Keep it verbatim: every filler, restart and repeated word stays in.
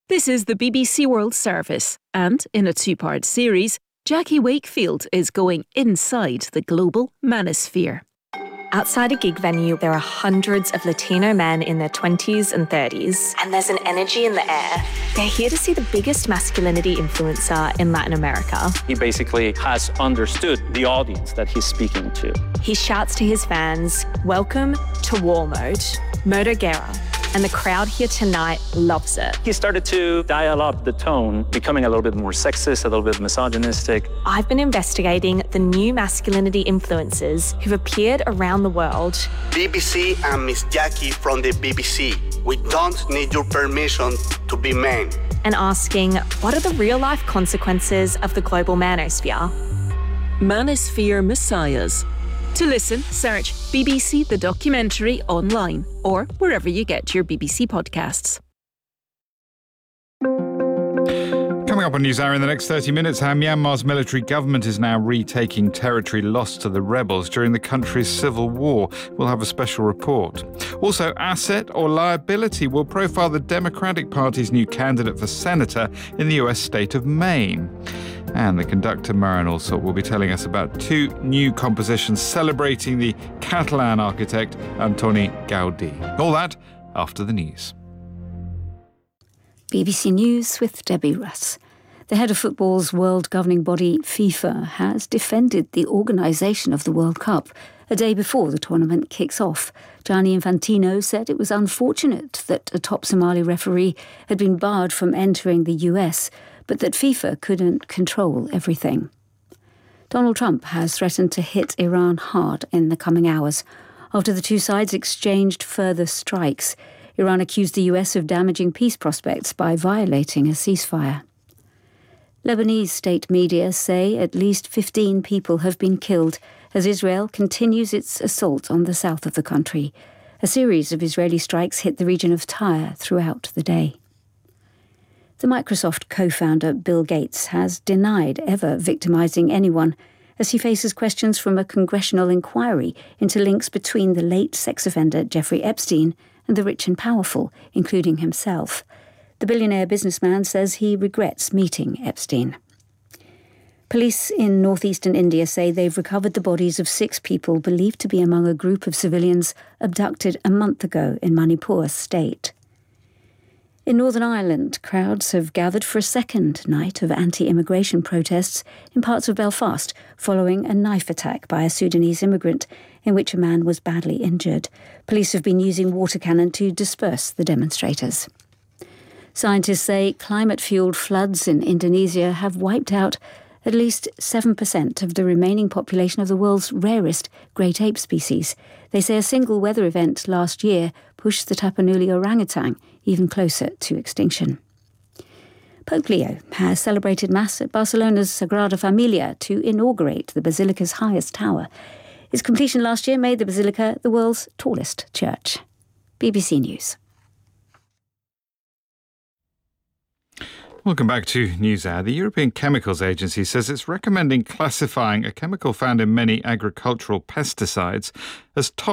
This is the B B C World Service, and in a two-part series, Jackie Wakefield is going inside the global manosphere. Outside a gig venue, there are hundreds of Latino men in their twenties and thirties, and there's an energy in the air. They're here to see the biggest masculinity influencer in Latin America. He basically has understood the audience that he's speaking to. He shouts to his fans, "Welcome to War Mode, Modo Guerra." And the crowd here tonight loves it. He started to dial up the tone, becoming a little bit more sexist, a little bit misogynistic. I've been investigating the new masculinity influencers who've appeared around the world. B B C and Miss Jackie from the B B C. We don't need your permission to be men. And asking, what are the real-life consequences of the global manosphere? Manosphere Messiahs. To listen, search B B C The Documentary online or wherever you get your B B C podcasts. Coming up on NewsHour in the next thirty minutes, how Myanmar's military government is now retaking territory lost to the rebels during the country's civil war. We'll have a special report. Also, asset or liability will profile the Democratic Party's new candidate for senator in the U S state of Maine. And the conductor Marin Allsop will be telling us about two new compositions celebrating the Catalan architect Antoni Gaudí. All that after the news. B B C News with Debbie Russ. The head of football's world governing body, FIFA, has defended the organisation of the World Cup a day before the tournament kicks off. Gianni Infantino said it was unfortunate that a top Somali referee had been barred from entering the U S, but that FIFA couldn't control everything. Donald Trump has threatened to hit Iran hard in the coming hours. After the two sides exchanged further strikes, Iran accused the U S of damaging peace prospects by violating a ceasefire. Lebanese state media say at least fifteen people have been killed as Israel continues its assault on the south of the country. A series of Israeli strikes hit the region of Tyre throughout the day. The Microsoft co-founder Bill Gates has denied ever victimizing anyone as he faces questions from a congressional inquiry into links between the late sex offender Jeffrey Epstein and the rich and powerful, including himself. The billionaire businessman says he regrets meeting Epstein. Police in northeastern India say they've recovered the bodies of six people believed to be among a group of civilians abducted a month ago in Manipur state. In Northern Ireland, crowds have gathered for a second night of anti-immigration protests in parts of Belfast following a knife attack by a Sudanese immigrant in which a man was badly injured. Police have been using water cannon to disperse the demonstrators. Scientists say climate-fueled floods in Indonesia have wiped out at least seven percent of the remaining population of the world's rarest great ape species. They say a single weather event last year pushed the Tapanuli orangutan even closer to extinction. Pope Leo has celebrated Mass at Barcelona's Sagrada Familia to inaugurate the Basilica's highest tower. Its completion last year made the Basilica the world's tallest church. B B C News. Welcome back to NewsHour. The European Chemicals Agency says it's recommending classifying a chemical found in many agricultural pesticides as toxic.